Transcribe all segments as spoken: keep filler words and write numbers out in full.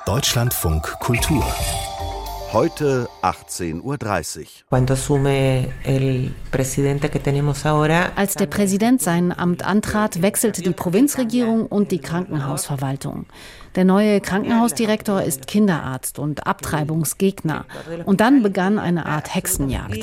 Deutschlandfunk Kultur. Heute achtzehn Uhr dreißig. Als der Präsident sein Amt antrat, wechselte die Provinzregierung und die Krankenhausverwaltung. Der neue Krankenhausdirektor ist Kinderarzt und Abtreibungsgegner. Und dann begann eine Art Hexenjagd.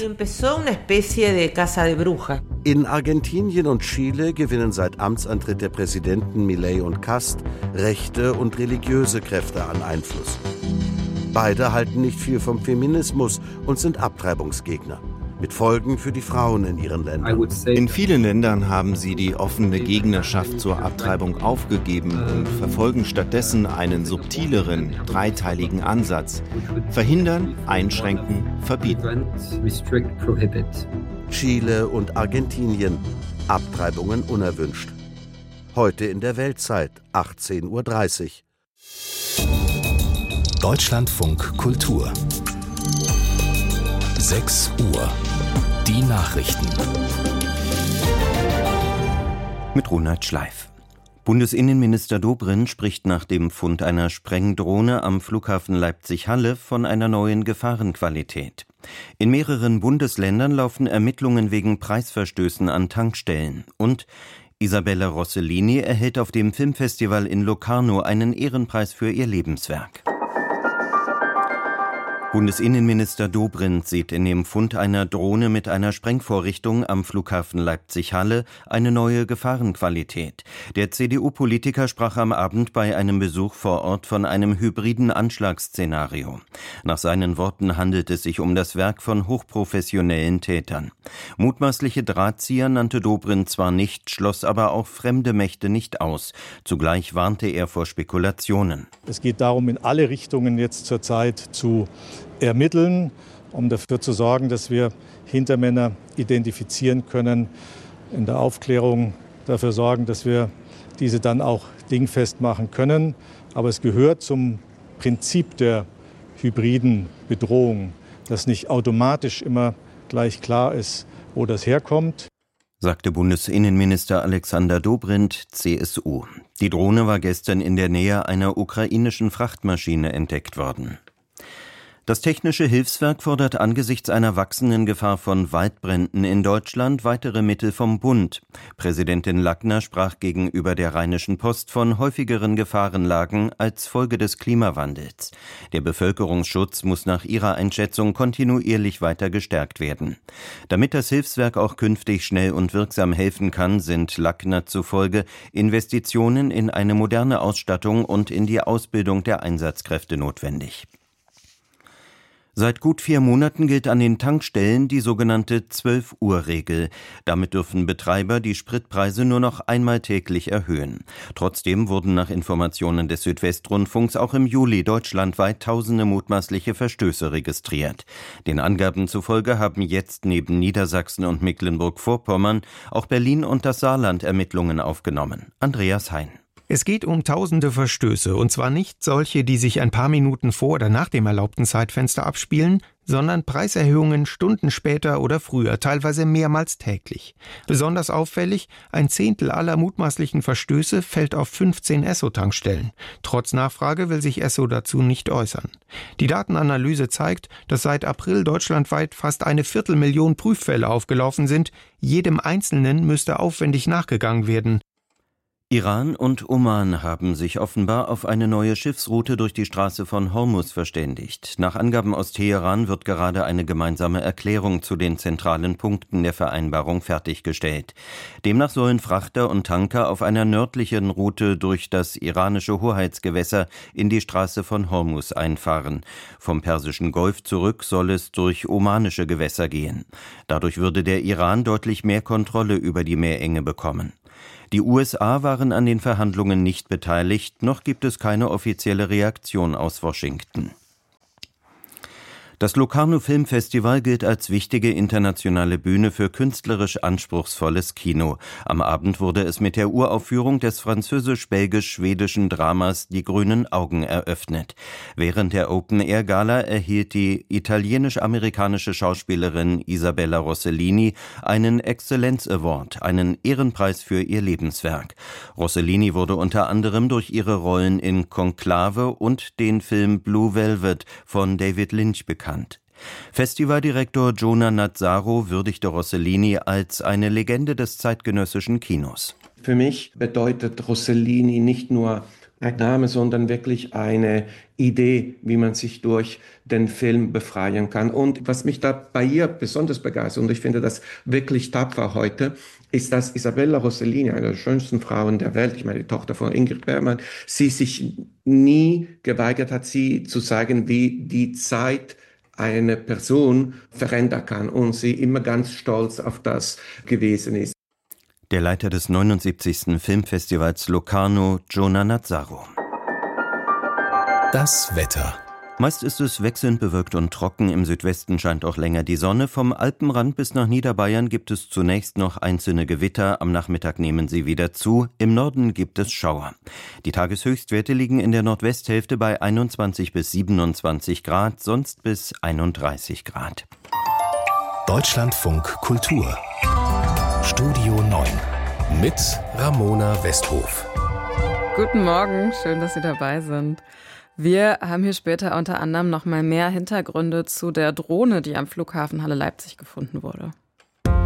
In Argentinien und Chile gewinnen seit Amtsantritt der Präsidenten Milei und Kast rechte und religiöse Kräfte an Einfluss. Beide halten nicht viel vom Feminismus und sind Abtreibungsgegner. Mit Folgen für die Frauen in ihren Ländern. In vielen Ländern haben sie die offene Gegnerschaft zur Abtreibung aufgegeben und verfolgen stattdessen einen subtileren, dreiteiligen Ansatz. Verhindern, einschränken, verbieten. Chile und Argentinien. Abtreibungen unerwünscht. Heute in der Weltzeit, achtzehn Uhr dreißig. Deutschlandfunk Kultur. sechs Uhr. Die Nachrichten. Mit Ronald Schleif. Bundesinnenminister Dobrindt spricht nach dem Fund einer Sprengdrohne am Flughafen Leipzig-Halle von einer neuen Gefahrenqualität. In mehreren Bundesländern laufen Ermittlungen wegen Preisverstößen an Tankstellen. Und Isabella Rossellini erhält auf dem Filmfestival in Locarno einen Ehrenpreis für ihr Lebenswerk. Bundesinnenminister Dobrindt sieht in dem Fund einer Drohne mit einer Sprengvorrichtung am Flughafen Leipzig-Halle eine neue Gefahrenqualität. Der C D U-Politiker sprach am Abend bei einem Besuch vor Ort von einem hybriden Anschlagsszenario. Nach seinen Worten handelt es sich um das Werk von hochprofessionellen Tätern. Mutmaßliche Drahtzieher nannte Dobrindt zwar nicht, schloss aber auch fremde Mächte nicht aus. Zugleich warnte er vor Spekulationen. Es geht darum, in alle Richtungen jetzt zurzeit zu ermitteln, um dafür zu sorgen, dass wir Hintermänner identifizieren können, in der Aufklärung dafür sorgen, dass wir diese dann auch dingfest machen können. Aber es gehört zum Prinzip der hybriden Bedrohung, dass nicht automatisch immer gleich klar ist, wo das herkommt, sagte Bundesinnenminister Alexander Dobrindt, C S U. Die Drohne war gestern in der Nähe einer ukrainischen Frachtmaschine entdeckt worden. Das Technische Hilfswerk fordert angesichts einer wachsenden Gefahr von Waldbränden in Deutschland weitere Mittel vom Bund. Präsidentin Lackner sprach gegenüber der Rheinischen Post von häufigeren Gefahrenlagen als Folge des Klimawandels. Der Bevölkerungsschutz muss nach ihrer Einschätzung kontinuierlich weiter gestärkt werden. Damit das Hilfswerk auch künftig schnell und wirksam helfen kann, sind Lackner zufolge Investitionen in eine moderne Ausstattung und in die Ausbildung der Einsatzkräfte notwendig. Seit gut vier Monaten gilt an den Tankstellen die sogenannte zwölf-Uhr-Regel. Damit dürfen Betreiber die Spritpreise nur noch einmal täglich erhöhen. Trotzdem wurden nach Informationen des Südwestrundfunks auch im Juli deutschlandweit tausende mutmaßliche Verstöße registriert. Den Angaben zufolge haben jetzt neben Niedersachsen und Mecklenburg-Vorpommern auch Berlin und das Saarland Ermittlungen aufgenommen. Andreas Hein. Es geht um tausende Verstöße, und zwar nicht solche, die sich ein paar Minuten vor oder nach dem erlaubten Zeitfenster abspielen, sondern Preiserhöhungen Stunden später oder früher, teilweise mehrmals täglich. Besonders auffällig, ein Zehntel aller mutmaßlichen Verstöße fällt auf fünfzehn Esso-Tankstellen. Trotz Nachfrage will sich Esso dazu nicht äußern. Die Datenanalyse zeigt, dass seit April deutschlandweit fast eine Viertelmillion Prüffälle aufgelaufen sind. Jedem Einzelnen müsste aufwendig nachgegangen werden. Iran und Oman haben sich offenbar auf eine neue Schiffsroute durch die Straße von Hormuz verständigt. Nach Angaben aus Teheran wird gerade eine gemeinsame Erklärung zu den zentralen Punkten der Vereinbarung fertiggestellt. Demnach sollen Frachter und Tanker auf einer nördlichen Route durch das iranische Hoheitsgewässer in die Straße von Hormuz einfahren. Vom Persischen Golf zurück soll es durch omanische Gewässer gehen. Dadurch würde der Iran deutlich mehr Kontrolle über die Meerenge bekommen. Die U S A waren an den Verhandlungen nicht beteiligt, noch gibt es keine offizielle Reaktion aus Washington. Das Locarno Filmfestival gilt als wichtige internationale Bühne für künstlerisch anspruchsvolles Kino. Am Abend wurde es mit der Uraufführung des französisch-belgisch-schwedischen Dramas Die grünen Augen eröffnet. Während der Open-Air-Gala erhielt die italienisch-amerikanische Schauspielerin Isabella Rossellini einen Excellence Award, einen Ehrenpreis für ihr Lebenswerk. Rossellini wurde unter anderem durch ihre Rollen in Conclave und den Film Blue Velvet von David Lynch bekannt. Festivaldirektor Jonah Nazzaro würdigte Rossellini als eine Legende des zeitgenössischen Kinos. Für mich bedeutet Rossellini nicht nur ein Name, sondern wirklich eine Idee, wie man sich durch den Film befreien kann. Und was mich da bei ihr besonders begeistert, und ich finde das wirklich tapfer heute, ist, dass Isabella Rossellini, eine der schönsten Frauen der Welt, ich meine die Tochter von Ingrid Bergman, sie sich nie geweigert hat, sie zu zeigen, wie die Zeit eine Person verändern kann, und sie immer ganz stolz auf das gewesen ist. Der Leiter des neunundsiebzigsten Filmfestivals Locarno, Jonah Nazzaro. Das Wetter. Meist ist es wechselnd bewölkt und trocken, im Südwesten scheint auch länger die Sonne. Vom Alpenrand bis nach Niederbayern gibt es zunächst noch einzelne Gewitter, am Nachmittag nehmen sie wieder zu, im Norden gibt es Schauer. Die Tageshöchstwerte liegen in der Nordwesthälfte bei einundzwanzig bis siebenundzwanzig Grad, sonst bis einunddreißig Grad. Deutschlandfunk Kultur. Studio neun mit Ramona Westhof. Guten Morgen, schön, dass Sie dabei sind. Wir haben hier später unter anderem noch mal mehr Hintergründe zu der Drohne, die am Flughafen Halle-Leipzig gefunden wurde.